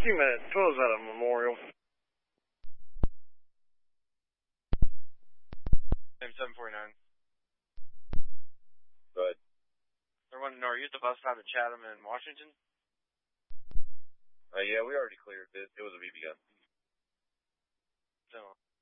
few minutes. 12's at a memorial. Name 749. Go ahead. They're wanting to know, are you at the bus stop at Chatham in Washington? Yeah, we already cleared it. It was a BB gun. So,